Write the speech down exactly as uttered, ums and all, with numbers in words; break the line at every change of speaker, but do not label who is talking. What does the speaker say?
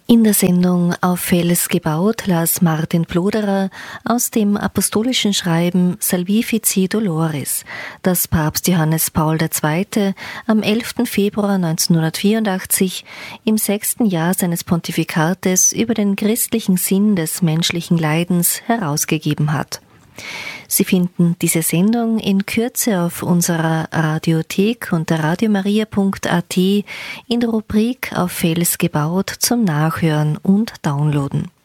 In der Sendung Auf Fels gebaut las Martin Pluderer aus dem apostolischen Schreiben Salvifici Doloris, das Papst Johannes Paul der Zweite am elften Februar neunzehnhundertvierundachtzig im sechsten Jahr seines Pontifikates über den christlichen Sinn des menschlichen Leidens herausgegeben hat. Sie finden diese Sendung in Kürze auf unserer Radiothek unter radiomaria punkt at in der Rubrik Auf Fels gebaut zum Nachhören und Downloaden.